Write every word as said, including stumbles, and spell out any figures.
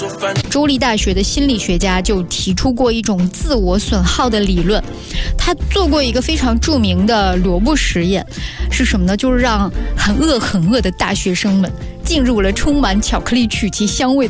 州立大学的心理学家就提出过一种自我损耗的理论，他做过一个非常著名的萝卜实验，是什么呢？就是让很饿很饿的大学生们进入了充满巧克力曲奇香味的